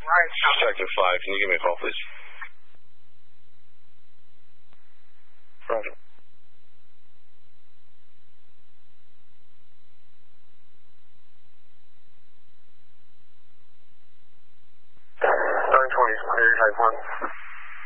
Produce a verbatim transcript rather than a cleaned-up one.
Right. Detective five, can you give me a call, please? Roger. nine twenty, clear, type one.